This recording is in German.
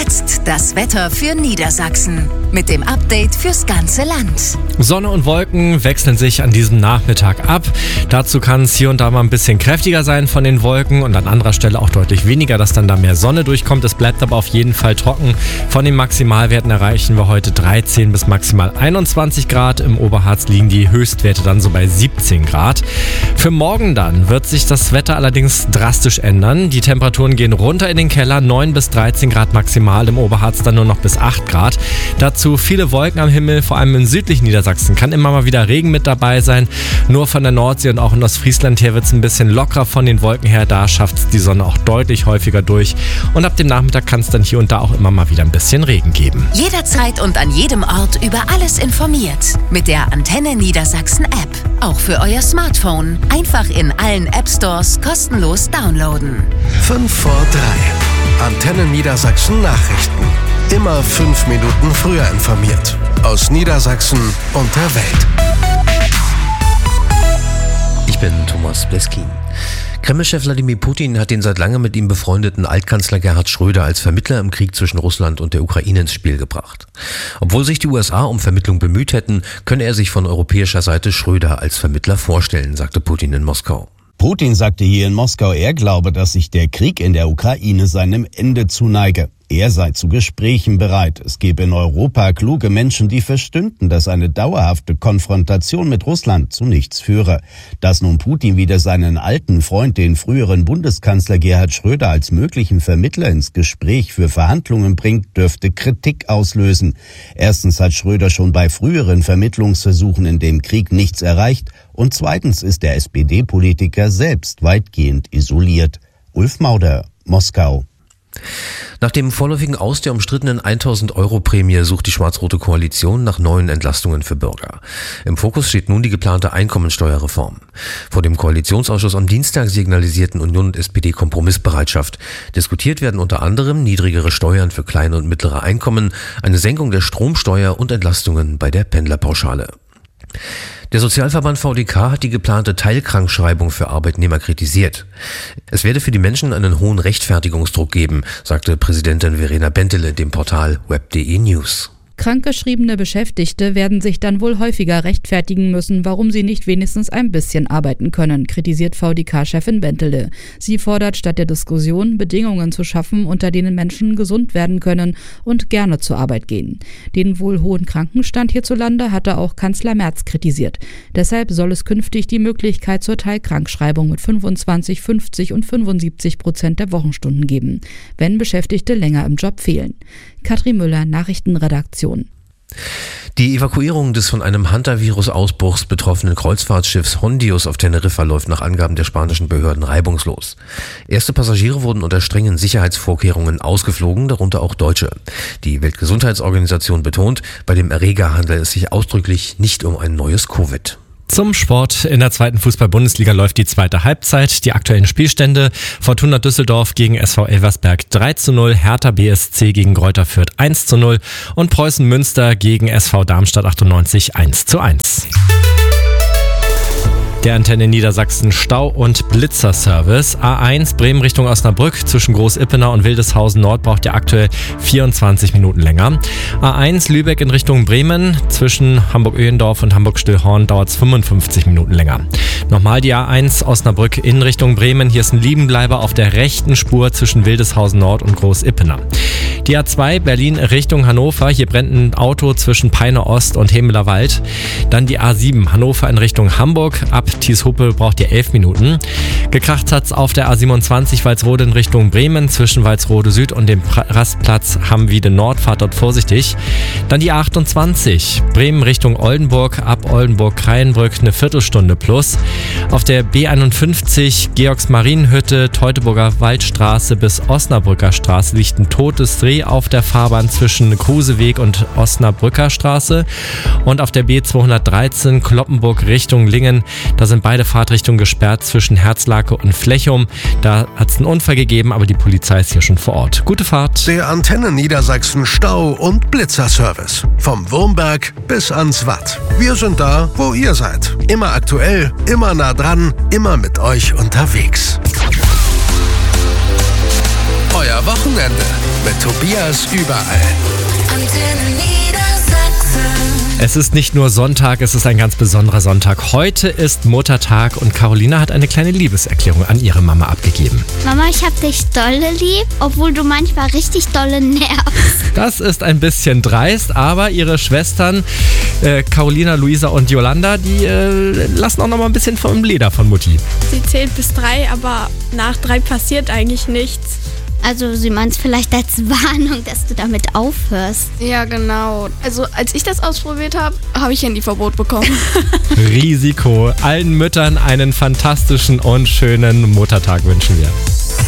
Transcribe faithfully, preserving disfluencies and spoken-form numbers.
Jetzt das Wetter für Niedersachsen mit dem Update fürs ganze Land. Sonne und Wolken wechseln sich an diesem Nachmittag ab. Dazu kann es hier und da mal ein bisschen kräftiger sein von den Wolken und an anderer Stelle auch deutlich weniger, dass dann da mehr Sonne durchkommt. Es bleibt aber auf jeden Fall trocken. Von den Maximalwerten erreichen wir heute dreizehn bis maximal einundzwanzig Grad. Im Oberharz liegen die Höchstwerte dann so bei siebzehn Grad. Für morgen dann wird sich das Wetter allerdings drastisch ändern. Die Temperaturen gehen runter in den Keller, neun bis dreizehn Grad maximal, im Oberharz dann nur noch bis acht Grad. Dazu viele Wolken am Himmel, vor allem im südlichen Niedersachsen kann immer mal wieder Regen mit dabei sein. Nur von der Nordsee und auch in Ostfriesland her wird es ein bisschen lockerer von den Wolken her. Da schafft es die Sonne auch deutlich häufiger durch. Und ab dem Nachmittag kann es dann hier und da auch immer mal wieder ein bisschen Regen geben. Jederzeit und an jedem Ort über alles informiert. Mit der Antenne Niedersachsen App. Auch für euer Smartphone. Einfach in allen App Stores kostenlos downloaden. fünf vor drei. Antenne Niedersachsen Nachrichten. Immer fünf Minuten früher informiert. Aus Niedersachsen und der Welt. Ich bin Thomas Bleskin. Kreml-Chef Wladimir Putin hat den seit langem mit ihm befreundeten Altkanzler Gerhard Schröder als Vermittler im Krieg zwischen Russland und der Ukraine ins Spiel gebracht. Obwohl sich die U S A um Vermittlung bemüht hätten, könne er sich von europäischer Seite Schröder als Vermittler vorstellen, sagte Putin in Moskau. Putin sagte hier in Moskau, er glaube, dass sich der Krieg in der Ukraine seinem Ende zuneige. Er sei zu Gesprächen bereit. Es gebe in Europa kluge Menschen, die verstünden, dass eine dauerhafte Konfrontation mit Russland zu nichts führe. Dass nun Putin wieder seinen alten Freund, den früheren Bundeskanzler Gerhard Schröder, als möglichen Vermittler ins Gespräch für Verhandlungen bringt, dürfte Kritik auslösen. Erstens hat Schröder schon bei früheren Vermittlungsversuchen in dem Krieg nichts erreicht und zweitens ist der S P D-Politiker selbst weitgehend isoliert. Ulf Mauder, Moskau. Nach dem vorläufigen Aus der umstrittenen tausend Euro Prämie sucht die schwarz-rote Koalition nach neuen Entlastungen für Bürger. Im Fokus steht nun die geplante Einkommensteuerreform. Vor dem Koalitionsausschuss am Dienstag signalisierten Union und S P D Kompromissbereitschaft. Diskutiert werden unter anderem niedrigere Steuern für kleine und mittlere Einkommen, eine Senkung der Stromsteuer und Entlastungen bei der Pendlerpauschale. Der Sozialverband V D K hat die geplante Teilkrankschreibung für Arbeitnehmer kritisiert. Es werde für die Menschen einen hohen Rechtfertigungsdruck geben, sagte Präsidentin Verena Bentele dem Portal web punkt de News. Krankgeschriebene Beschäftigte werden sich dann wohl häufiger rechtfertigen müssen, warum sie nicht wenigstens ein bisschen arbeiten können, kritisiert V D K-Chefin Bentele. Sie fordert statt der Diskussion, Bedingungen zu schaffen, unter denen Menschen gesund werden können und gerne zur Arbeit gehen. Den wohl hohen Krankenstand hierzulande hatte auch Kanzler Merz kritisiert. Deshalb soll es künftig die Möglichkeit zur Teilkrankschreibung mit fünfundzwanzig, fünfzig und fünfundsiebzig Prozent der Wochenstunden geben, wenn Beschäftigte länger im Job fehlen. Katrin Müller, Nachrichtenredaktion. Die Evakuierung des von einem Hantavirus-Ausbruchs betroffenen Kreuzfahrtschiffs Hondius auf Teneriffa läuft nach Angaben der spanischen Behörden reibungslos. Erste Passagiere wurden unter strengen Sicherheitsvorkehrungen ausgeflogen, darunter auch Deutsche. Die Weltgesundheitsorganisation betont, bei dem Erreger handelt es sich ausdrücklich nicht um ein neues Covid. Zum Sport. In der zweiten Fußball-Bundesliga läuft die zweite Halbzeit. Die aktuellen Spielstände: Fortuna Düsseldorf gegen S V Elversberg drei zu null, Hertha B S C gegen Greuther Fürth eins zu null und Preußen Münster gegen S V Darmstadt achtundneunzig eins zu eins. Der Antenne Niedersachsen Stau- und Blitzerservice. A eins Bremen Richtung Osnabrück zwischen Groß-Ippenau und Wildeshausen Nord braucht ihr aktuell vierundzwanzig Minuten länger. A eins Lübeck in Richtung Bremen zwischen Hamburg-Öhendorf und Hamburg-Stillhorn dauert es fünfundfünfzig Minuten länger. Nochmal die A eins Osnabrück in Richtung Bremen. Hier ist ein Liebenbleiber auf der rechten Spur zwischen Wildeshausen Nord und Groß-Ippenau. Die A zwei Berlin Richtung Hannover. Hier brennt ein Auto zwischen Peine Ost und Hemeler Wald. Dann die A sieben Hannover in Richtung Hamburg. Ab Thieshuppe braucht ihr elf Minuten. Gekracht hat's auf der A siebenundzwanzig Walsrode in Richtung Bremen zwischen Walsrode Süd und dem Rastplatz Hammwiede Nord. Fahrt dort vorsichtig. Dann die A achtundzwanzig Bremen Richtung Oldenburg. Ab Oldenburg-Kreienbrück eine Viertelstunde plus. Auf der B einundfünfzig Georgs-Marienhütte, Teutoburger Waldstraße bis Osnabrücker Straße liegt ein totes Dreh auf der Fahrbahn zwischen Kruseweg und Osnabrücker Straße. Und auf der B zweihundertdreizehn Kloppenburg Richtung Lingen, da sind beide Fahrtrichtungen gesperrt zwischen Herzlake und Flechum. Da hat es einen Unfall gegeben, aber die Polizei ist hier schon vor Ort. Gute Fahrt. Der Antenne Niedersachsen Stau- und Blitzerservice. Vom Wurmberg bis ans Watt. Wir sind da, wo ihr seid. Immer aktuell, immer nah dran, immer mit euch unterwegs. Euer Wochenende. Mit Tobias überall. Antenne Niedersachsen. Es ist nicht nur Sonntag, es ist ein ganz besonderer Sonntag. Heute ist Muttertag und Carolina hat eine kleine Liebeserklärung an ihre Mama abgegeben. Mama, ich hab dich dolle lieb, obwohl du manchmal richtig dolle nervst. Das ist ein bisschen dreist, aber ihre Schwestern äh, Carolina, Luisa und Yolanda, die äh, lassen auch noch mal ein bisschen vom Leder von Mutti. Sie zählt bis drei, aber nach drei passiert eigentlich nichts. Also sie meint es vielleicht als Warnung, dass du damit aufhörst. Ja, genau. Also als ich das ausprobiert habe, habe ich Handyverbot bekommen. Risiko. Allen Müttern einen fantastischen und schönen Muttertag wünschen wir.